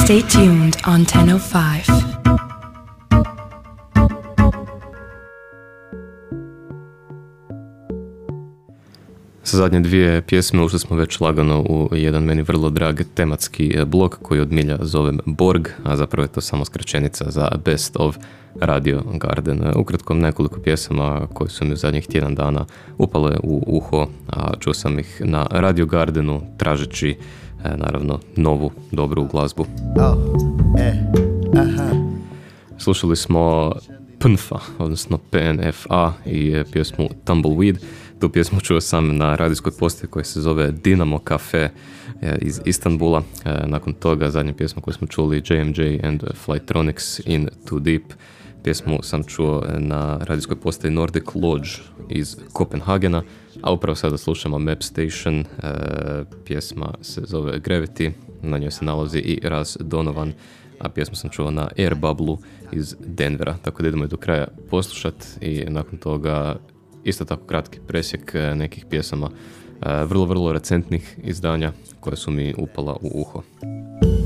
Stay tuned on 1005. Sa zadnje dvije pjesme ušli smo već lagano u jedan meni vrlo drag tematski blok koji od milja zovem Borg, a zapravo je to samo skraćenica za Best of Radio Garden. Ukratko nekoliko pjesama koje su mi u zadnjih tjedan dana upale u uho, a čuo sam ih na Radio Gardenu tražeći naravno novu dobru glazbu. Slušali smo PNFA, odnosno PNFA i pjesmu Tumbleweed. Tu pjesmu čuo sam na radijskoj postaji koja se zove Dinamo Cafe iz Istanbula. Nakon toga zadnja pjesma koju smo čuli JMJ and Flytronics in Too Deep. Pjesmu sam čuo na radijskoj postaji Nordic Lodge iz Kopenhagena, a upravo sada slušamo Map Station. Pjesma se zove Gravity, na njoj se nalazi i Raz Donovan, a pjesmu sam čuo na Air Bubble iz Denvera, tako da idemo i do kraja poslušat i nakon toga isto tako kratki presjek nekih pjesama vrlo recentnih izdanja koje su mi upala u uho.